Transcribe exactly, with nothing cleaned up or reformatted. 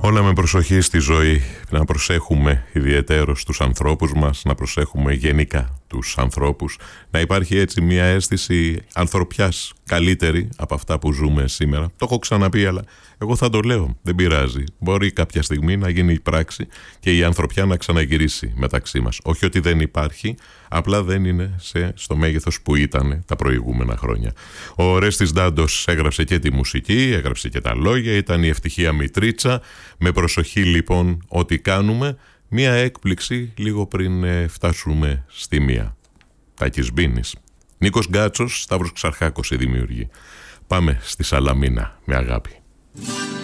Όλα με προσοχή στη ζωή, να προσέχουμε ιδιαιτέρως τους ανθρώπους μας, να προσέχουμε γενικά τους ανθρώπους, να υπάρχει έτσι μια αίσθηση ανθρωπιάς καλύτερη από αυτά που ζούμε σήμερα. Το έχω ξαναπεί, αλλά εγώ θα το λέω, δεν πειράζει. Μπορεί κάποια στιγμή να γίνει η πράξη και η ανθρωπιά να ξαναγυρίσει μεταξύ μας. Όχι ότι δεν υπάρχει, απλά δεν είναι σε, στο μέγεθος που ήταν τα προηγούμενα χρόνια. Ο Ορέστης Ντάντος έγραψε και τη μουσική, έγραψε και τα λόγια, ήταν η ευτυχία μητρίτσα. Με προσοχή λοιπόν ό,τι κάνουμε, μία έκπληξη λίγο πριν ε, φτάσουμε στη μία. Τάκης Μπίνης. Νίκος Γκάτσος, Σταύρος Ξαρχάκος η δημιουργή. Πάμε στη Σαλαμίνα με αγάπη.